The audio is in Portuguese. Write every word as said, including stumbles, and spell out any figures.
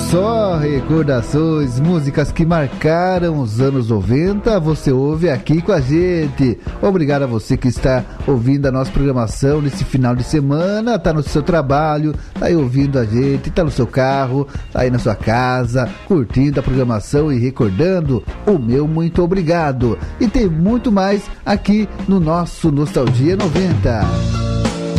Só recordações, músicas que marcaram os anos noventa, você ouve aqui com a gente. Obrigado a você que está ouvindo a nossa programação nesse final de semana, tá no seu trabalho, tá aí ouvindo a gente, tá no seu carro, tá aí na sua casa, curtindo a programação e recordando. O meu muito obrigado. E tem muito mais aqui no nosso Nostalgia noventa.